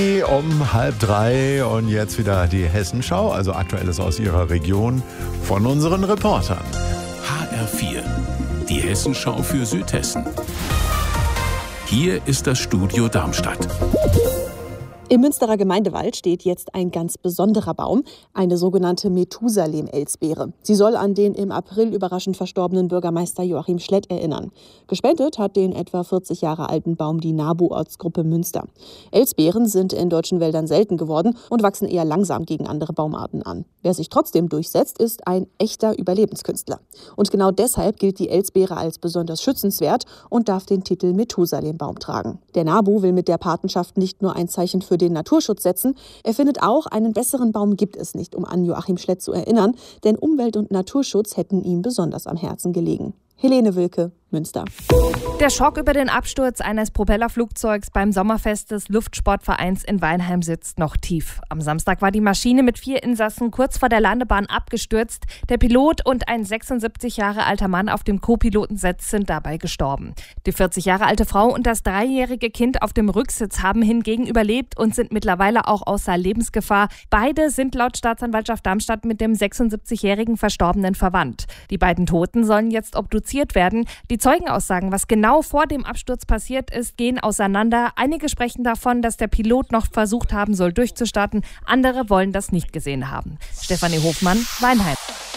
Um 2:30 und jetzt wieder die Hessenschau, also Aktuelles aus Ihrer Region von unseren Reportern. HR4, die Hessenschau für Südhessen. Hier ist das Studio Darmstadt. Im Münsterer Gemeindewald steht jetzt ein ganz besonderer Baum, eine sogenannte Methusalem-Elsbeere. Sie soll an den im April überraschend verstorbenen Bürgermeister Joachim Schlett erinnern. Gespendet hat den etwa 40 Jahre alten Baum die NABU-Ortsgruppe Münster. Elsbeeren sind in deutschen Wäldern selten geworden und wachsen eher langsam gegen andere Baumarten an. Wer sich trotzdem durchsetzt, ist ein echter Überlebenskünstler. Und genau deshalb gilt die Elsbeere als besonders schützenswert und darf den Titel Methusalem-Baum tragen. Der NABU will mit der Patenschaft nicht nur ein Zeichen für den Naturschutz setzen. Er findet auch, einen besseren Baum gibt es nicht, um an Joachim Schlett zu erinnern, denn Umwelt- und Naturschutz hätten ihm besonders am Herzen gelegen. Helene Wilke, Münster. Der Schock über den Absturz eines Propellerflugzeugs beim Sommerfest des Luftsportvereins in Weinheim sitzt noch tief. Am Samstag war die Maschine mit 4 Insassen kurz vor der Landebahn abgestürzt. Der Pilot und ein 76 Jahre alter Mann auf dem Co-Pilotensitz sind dabei gestorben. Die 40 Jahre alte Frau und das 3-jährige Kind auf dem Rücksitz haben hingegen überlebt und sind mittlerweile auch außer Lebensgefahr. Beide sind laut Staatsanwaltschaft Darmstadt mit dem 76-jährigen Verstorbenen verwandt. Die beiden Toten sollen jetzt obduziert werden. Die Zeugenaussagen, was genau vor dem Absturz passiert ist, gehen auseinander. Einige sprechen davon, dass der Pilot noch versucht haben soll, durchzustarten. Andere wollen das nicht gesehen haben. Stefanie Hofmann, Weinheim.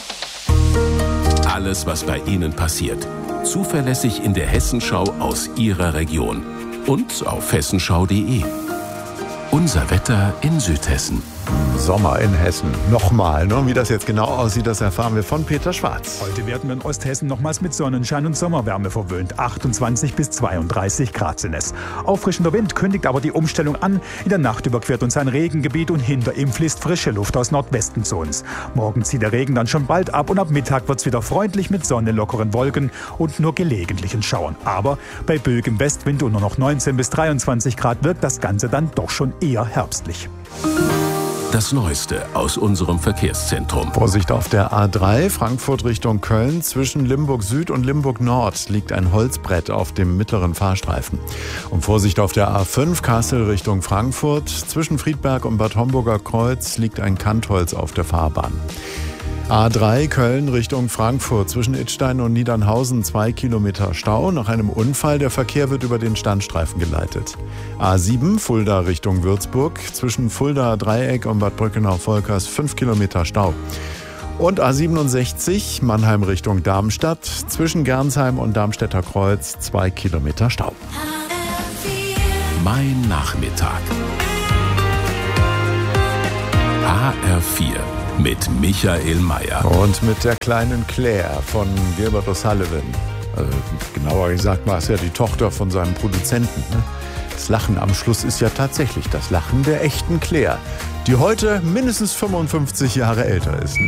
Alles, was bei Ihnen passiert. Zuverlässig in der Hessenschau aus Ihrer Region. Und auf hessenschau.de. Unser Wetter in Südhessen. Sommer in Hessen. Nochmal. Und wie das jetzt genau aussieht, das erfahren wir von Peter Schwarz. Heute werden wir in Osthessen nochmals mit Sonnenschein und Sommerwärme verwöhnt. 28 bis 32 Grad sind es. Auffrischender Wind kündigt aber die Umstellung an. In der Nacht überquert uns ein Regengebiet und hinter ihm fließt frische Luft aus Nordwesten zu uns. Morgen zieht der Regen dann schon bald ab und ab Mittag wird es wieder freundlich mit Sonne, lockeren Wolken und nur gelegentlichen Schauern. Aber bei böigem Westwind und nur noch 19 bis 23 Grad wirkt das Ganze dann doch schon eher herbstlich. Das Neueste aus unserem Verkehrszentrum. Vorsicht auf der A3, Frankfurt Richtung Köln. Zwischen Limburg Süd und Limburg Nord liegt ein Holzbrett auf dem mittleren Fahrstreifen. Und Vorsicht auf der A5, Kassel Richtung Frankfurt. Zwischen Friedberg und Bad Homburger Kreuz liegt ein Kantholz auf der Fahrbahn. A3 Köln Richtung Frankfurt. Zwischen Idstein und Niedernhausen 2 Kilometer Stau. Nach einem Unfall, der Verkehr wird über den Standstreifen geleitet. A7 Fulda Richtung Würzburg. Zwischen Fulda Dreieck und Bad Brückenau-Volkers 5 Kilometer Stau. Und A67 Mannheim Richtung Darmstadt. Zwischen Gernsheim und Darmstädter Kreuz 2 Kilometer Stau. Mein Nachmittag. HR4 mit Michael Mayer. Und mit der kleinen Claire von Gilbert O'Sullivan. Genauer gesagt war es ja die Tochter von seinem Produzenten. Ne? Das Lachen am Schluss ist ja tatsächlich das Lachen der echten Claire, die heute mindestens 55 Jahre älter ist.